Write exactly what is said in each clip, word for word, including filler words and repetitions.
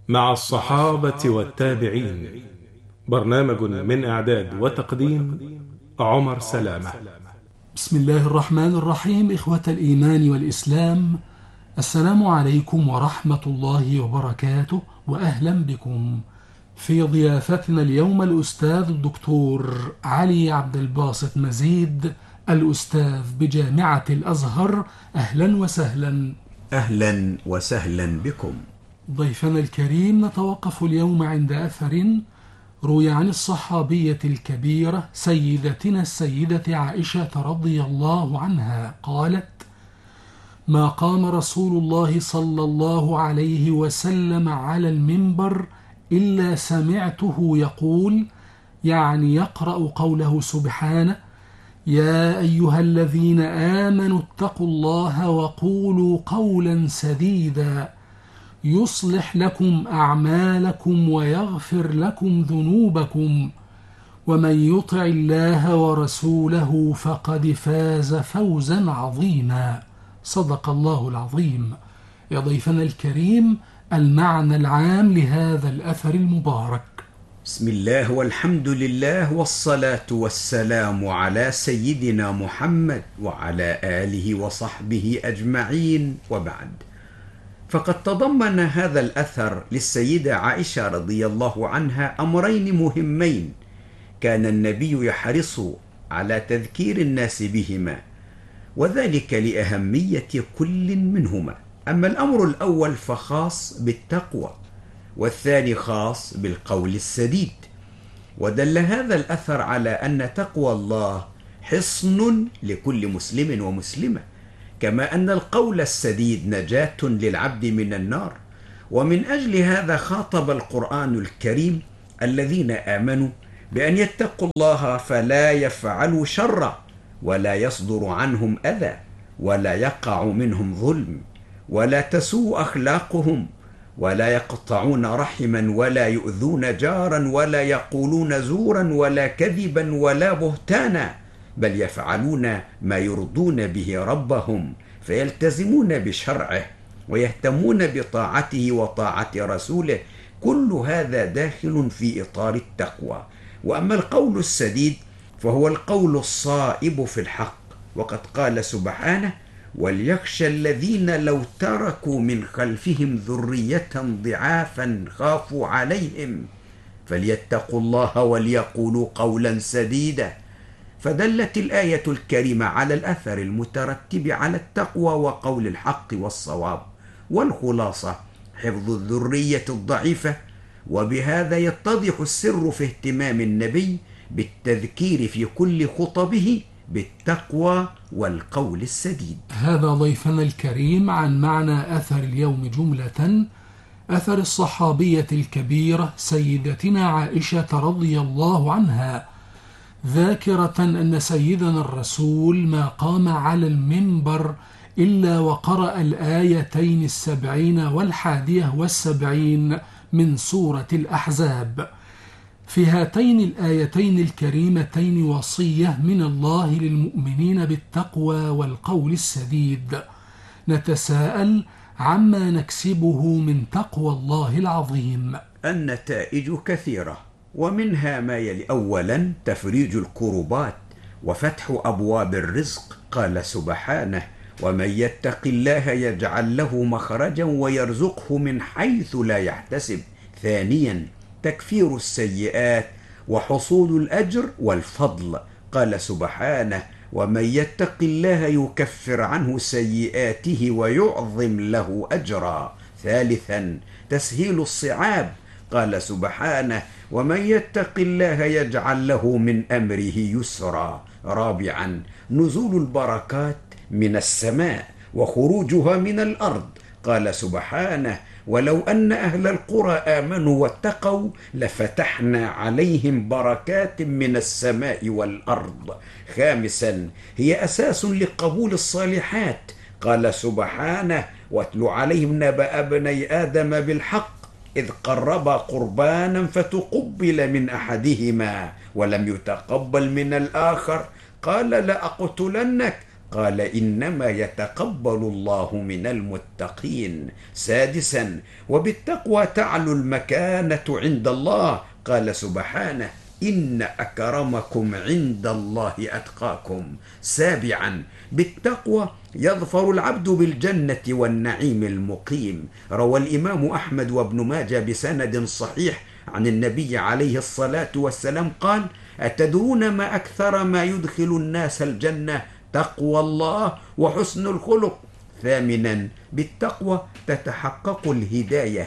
مع الصحابة والتابعين. برنامج من إعداد وتقديم عمر سلامة. بسم الله الرحمن الرحيم. إخوة الإيمان والإسلام، السلام عليكم ورحمة الله وبركاته، وأهلا بكم في ضيافتنا اليوم الأستاذ الدكتور علي عبد الباسط مزيد، الأستاذ بجامعة الأزهر. أهلا وسهلا. أهلا وسهلا بكم. ضيفنا الكريم، نتوقف اليوم عند أثر روي عن الصحابية الكبيرة سيدتنا السيدة عائشة رضي الله عنها قالت: ما قام رسول الله صلى الله عليه وسلم على المنبر إلا سمعته يقول، يعني يقرأ قوله سبحانه: يا أيها الذين آمنوا اتقوا الله وقولوا قولا سديدا يصلح لكم أعمالكم ويغفر لكم ذنوبكم ومن يطع الله ورسوله فقد فاز فوزا عظيما. صدق الله العظيم. يا ضيفنا الكريم، المعنى العام لهذا الأثر المبارك. بسم الله والحمد لله والصلاة والسلام على سيدنا محمد وعلى آله وصحبه أجمعين، وبعد. فقد تضمن هذا الأثر للسيدة عائشة رضي الله عنها أمرين مهمين كان النبي يحرص على تذكير الناس بهما، وذلك لأهمية كل منهما. أما الأمر الأول فخاص بالتقوى، والثاني خاص بالقول السديد. ودل هذا الأثر على أن تقوى الله حصن لكل مسلم ومسلمة، كما أن القول السديد نجاة للعبد من النار. ومن أجل هذا خاطب القرآن الكريم الذين آمنوا بأن يتقوا الله فلا يفعلوا شرا، ولا يصدر عنهم أذى، ولا يقع منهم ظلم، ولا تسوء أخلاقهم، ولا يقطعون رحما، ولا يؤذون جارا، ولا يقولون زورا ولا كذبا ولا بهتانا، بل يفعلون ما يرضون به ربهم، فيلتزمون بشرعه ويهتمون بطاعته وطاعة رسوله. كل هذا داخل في إطار التقوى. وأما القول السديد فهو القول الصائب في الحق، وقد قال سبحانه: وليخشى الذين لو تركوا من خلفهم ذرية ضعافا خافوا عليهم فليتقوا الله وليقولوا قولا سديدا. فدلت الآية الكريمة على الأثر المترتب على التقوى وقول الحق والصواب، والخلاصة حفظ الذرية الضعيفة. وبهذا يتضح السر في اهتمام النبي بالتذكير في كل خطبه بالتقوى والقول السديد. هذا ضيفنا الكريم عن معنى أثر اليوم جملة. أثر الصحابية الكبيرة سيدتنا عائشة رضي الله عنها، ذاكرة أن سيدنا الرسول ما قام على المنبر إلا وقرأ الآيتين السبعين والحادية والسبعين من سورة الأحزاب. في هاتين الآيتين الكريمتين وصية من الله للمؤمنين بالتقوى والقول السديد. نتساءل عما نكسبه من تقوى الله العظيم. النتائج كثيرة، ومنها ما يلي: أولا تفريج الكربات وفتح أبواب الرزق. قال سبحانه: ومن يتق الله يجعل له مخرجا ويرزقه من حيث لا يحتسب. ثانيا تكفير السيئات وحصول الأجر والفضل. قال سبحانه: ومن يتق الله يكفر عنه سيئاته ويعظم له أجرا. ثالثا تسهيل الصعاب. قال سبحانه: ومن يتق الله يجعل له من أمره يسرا. رابعا نزول البركات من السماء وخروجها من الأرض. قال سبحانه: ولو أن أهل القرى آمنوا واتقوا لفتحنا عليهم بركات من السماء والأرض. خامسا هي أساس لقبول الصالحات. قال سبحانه: واتل عليهم نبأ ابني آدم بالحق إذ قربا قربانا فتقبل من أحدهما ولم يتقبل من الآخر قال لأقتلنك قال إنما يتقبل الله من المتقين. سادسا وبالتقوى تعلو المكانة عند الله، قال سبحانه إن أكرمكم عند الله أتقاكم. سابعا بالتقوى يظفر العبد بالجنة والنعيم المقيم. روى الإمام أحمد وابن ماجه بسند صحيح عن النبي عليه الصلاة والسلام قال أتدرون ما أكثر ما يدخل الناس الجنة؟ تقوى الله وحسن الخلق. ثامنا بالتقوى تتحقق الهداية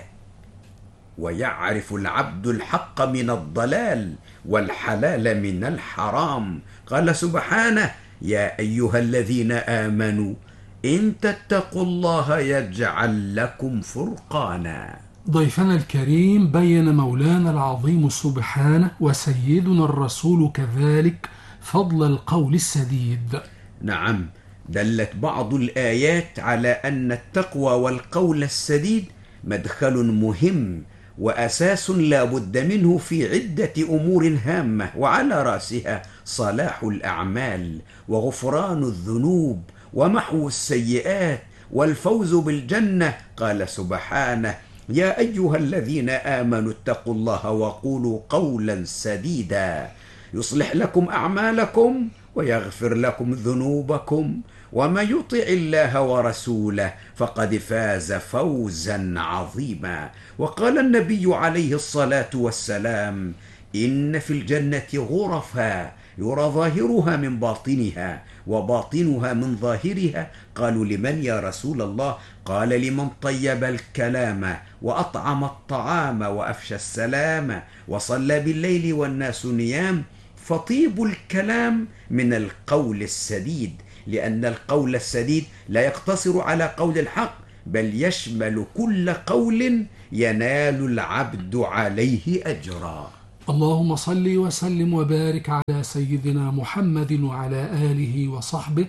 ويعرف العبد الحق من الضلال والحلال من الحرام. قال سبحانه يا أيها الذين آمنوا إن تتقوا الله يجعل لكم فرقانا. ضيفنا الكريم بين مولانا العظيم سبحانه وسيدنا الرسول كذلك فضل القول السديد. نعم، دلت بعض الآيات على أن التقوى والقول السديد مدخل مهم وأساس لا بد منه في عدة أمور هامة، وعلى رأسها صلاح الأعمال وغفران الذنوب ومحو السيئات والفوز بالجنة. قال سبحانه يا أيها الذين آمنوا اتقوا الله وقولوا قولا سديدا يصلح لكم أعمالكم ويغفر لكم ذنوبكم ومن يطع الله ورسوله فقد فاز فوزا عظيما. وقال النبي عليه الصلاة والسلام إن في الجنة غرفا يرى ظاهرها من باطنها وباطنها من ظاهرها. قالوا لمن يا رسول الله؟ قال لمن طيب الكلام وأطعم الطعام وأفشى السلام وصلى بالليل والناس نيام. فطيب الكلام من القول السديد، لأن القول السديد لا يقتصر على قول الحق بل يشمل كل قول ينال العبد عليه أجرا. اللهم صل وسلم وبارك على سيدنا محمد وعلى آله وصحبه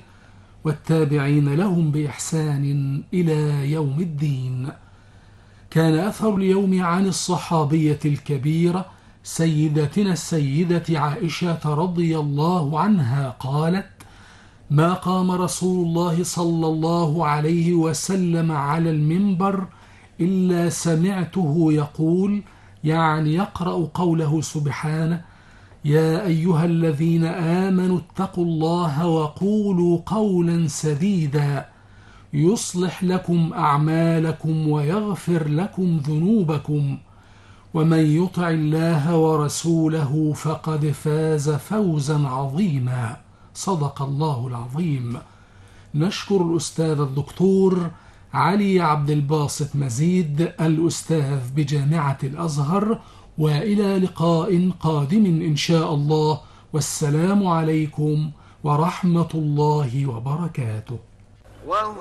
والتابعين لهم بإحسان إلى يوم الدين. كان أثر اليوم عن الصحابية الكبيرة سيدتنا السيدة عائشة رضي الله عنها قالت ما قام رسول الله صلى الله عليه وسلم على المنبر إلا سمعته يقول، يعني يقرأ قوله سبحانه يا أيها الذين آمنوا اتقوا الله وقولوا قولا سديدا يصلح لكم أعمالكم ويغفر لكم ذنوبكم ومن يطع الله ورسوله فقد فاز فوزا عظيما. صدق الله العظيم. نشكر الأستاذ الدكتور علي عبد الباسط مزيد الأستاذ بجامعة الأزهر، وإلى لقاء قادم إن شاء الله، والسلام عليكم ورحمة الله وبركاته.